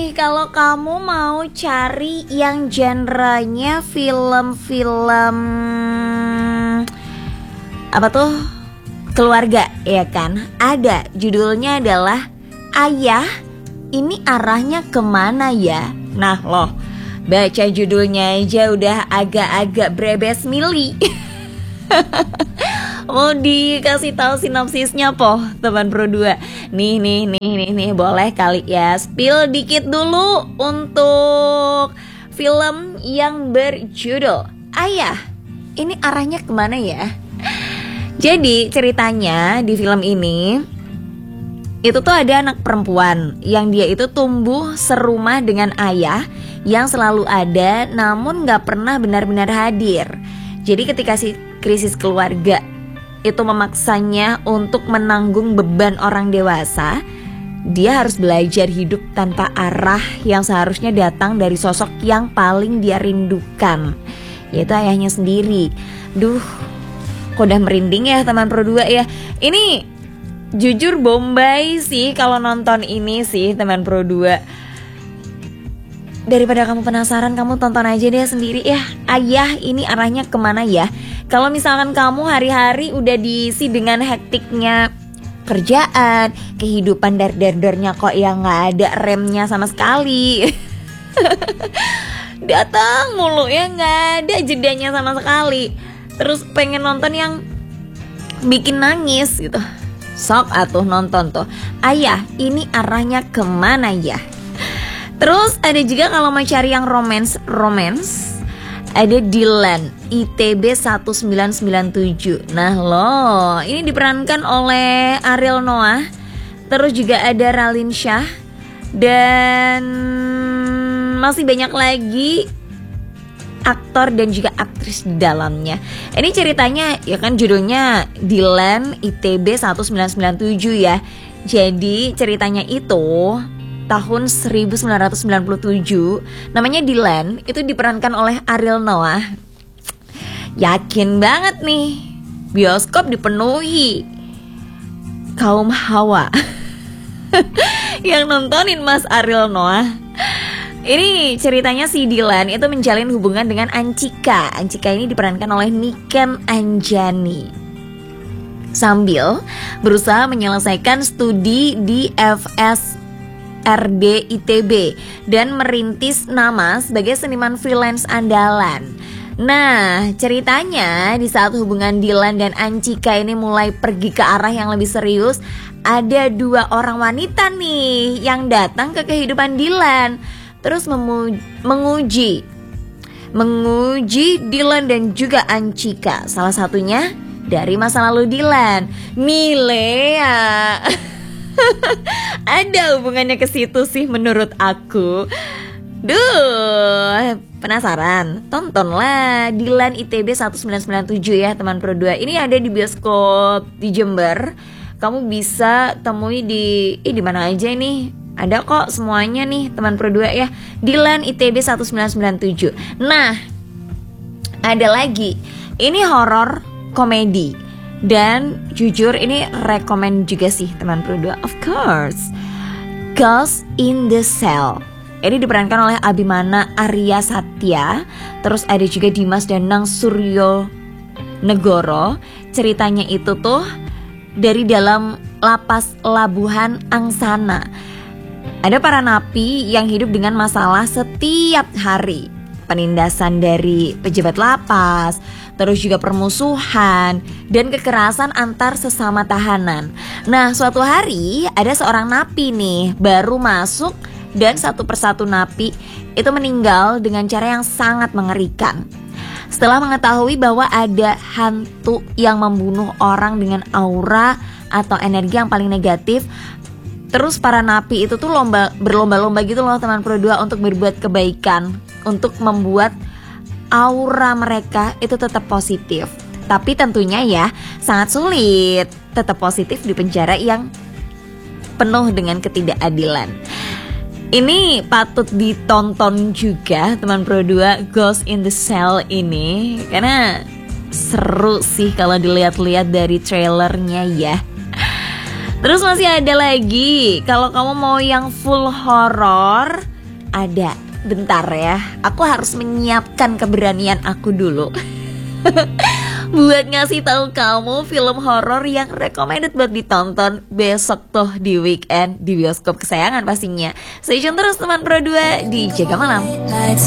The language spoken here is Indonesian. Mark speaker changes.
Speaker 1: nih, kalau kamu mau cari yang genrenya film-film apa tuh, keluarga ya kan, ada judulnya adalah Ayah Ini Arahnya Kemana Ya. Nah loh, baca judulnya aja udah agak-agak brebes mili. Mau dikasih tahu sinopsisnya po, teman Pro 2. Nih, boleh kali ya spill dikit dulu untuk film yang berjudul Ayah Ini Arahnya Kemana Ya. Jadi ceritanya di film ini itu tuh ada anak perempuan yang dia itu tumbuh serumah dengan ayah yang selalu ada namun gak pernah benar-benar hadir. Jadi ketika si krisis keluarga itu memaksanya untuk menanggung beban orang dewasa, dia harus belajar hidup tanpa arah yang seharusnya datang dari sosok yang paling dia rindukan, yaitu ayahnya sendiri. Duh, kok udah merinding ya teman Pro 2 ya. Ini jujur Bombay sih kalau nonton ini sih teman Pro 2. Daripada kamu penasaran, kamu tonton aja deh sendiri ya. Ayah Ini Arahnya Kemana Ya. Kalau misalkan kamu hari-hari udah diisi dengan hektiknya kerjaan, kehidupan dar-dar-darnya kok yang gak ada remnya sama sekali. Datang mulu ya, gak ada jedanya sama sekali. Terus pengen nonton yang bikin nangis gitu, sok atuh nonton tuh Ayah Ini Arahnya Kemana Ya. Terus ada juga kalau mau cari yang romance, ada Dylan ITB 1997. Nah loh, ini diperankan oleh Ariel Noah. Terus juga ada Raline Shah dan masih banyak lagi aktor dan juga aktris di dalamnya. Ini ceritanya ya kan judulnya Dylan ITB 1997 ya. Jadi ceritanya itu tahun 1997. Namanya Dylan, itu diperankan oleh Ariel Noah. Yakin banget nih bioskop dipenuhi kaum hawa yang nontonin Mas Ariel Noah. Ini ceritanya si Dylan itu menjalin hubungan dengan Anchika. Anchika ini diperankan oleh Niken Anjani sambil berusaha menyelesaikan studi di FSRD ITB dan merintis nama sebagai seniman freelance andalan. Nah, ceritanya di saat hubungan Dylan dan Anchika ini mulai pergi ke arah yang lebih serius, ada dua orang wanita nih yang datang ke kehidupan Dylan. Terus menguji Dylan dan juga Anchika. Salah satunya dari masa lalu Dylan, Milea. Ada hubungannya ke situ sih menurut aku. Duh, penasaran? Tontonlah Dylan ITB 1997 ya teman Pro 2. Ini ada di bioskop di Jember. Kamu bisa temui di mana aja nih. Ada kok semuanya nih teman Pro 2 ya. Dylan ITB 1997. Nah, ada lagi. Ini horor komedi. Dan jujur ini rekomen juga sih teman Pro 2. Of course, Ghost in the Cell. Ini diperankan oleh Abimana Arya Satya. Terus ada juga Dimas Danang Suryo Negoro. Ceritanya itu tuh dari dalam lapas Labuhan Angsana. Ada para napi yang hidup dengan masalah setiap hari. Penindasan dari pejabat lapas, terus juga permusuhan dan kekerasan antar sesama tahanan. Nah, suatu hari ada seorang napi nih baru masuk dan satu persatu napi itu meninggal dengan cara yang sangat mengerikan. Setelah mengetahui bahwa ada hantu yang membunuh orang dengan aura atau energi yang paling negatif, terus para napi itu tuh berlomba-lomba gitu loh teman Pro 2 untuk berbuat kebaikan, untuk membuat aura mereka itu tetap positif. Tapi tentunya ya sangat sulit tetap positif di penjara yang penuh dengan ketidakadilan. Ini patut ditonton juga teman Pro 2, Ghost in the Cell ini, karena seru sih kalau dilihat-lihat dari trailernya ya. Terus masih ada lagi, kalau kamu mau yang full horror, ada. Bentar ya, aku harus menyiapkan keberanian aku dulu buat ngasih tahu kamu film horor yang recommended buat ditonton besok tuh di weekend di bioskop kesayangan pastinya. Stay tune terus teman Pro 2 di Jaga Malam.